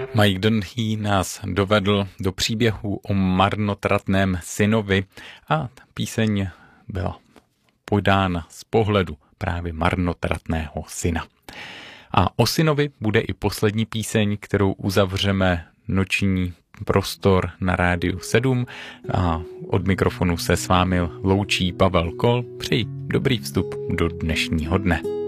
Mike Dunhý nás dovedl do příběhu o marnotratném synovi a píseň byla podána z pohledu právě marnotratného syna. A o synovi bude i poslední píseň, kterou uzavřeme noční prostor na Rádiu 7 a od mikrofonu se s vámi loučí Pavel Kol. Přeji dobrý vstup do dnešního dne.